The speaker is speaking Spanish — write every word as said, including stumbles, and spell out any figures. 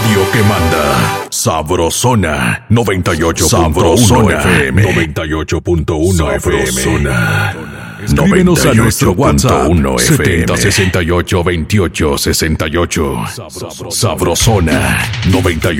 radio que manda. Sabrosona noventa y ocho punto uno F M. noventa y ocho punto uno F M. Sabrosona. Escríbenos a nuestro WhatsApp setenta sesenta y ocho veintiocho sesenta y ocho. Sabrosona noventa y